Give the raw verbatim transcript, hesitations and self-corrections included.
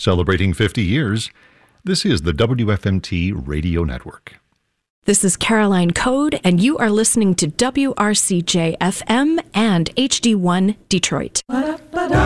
Celebrating fifty years, this is the W F M T Radio Network. This is Caroline Code, and you are listening to W R C J F M and H D one Detroit.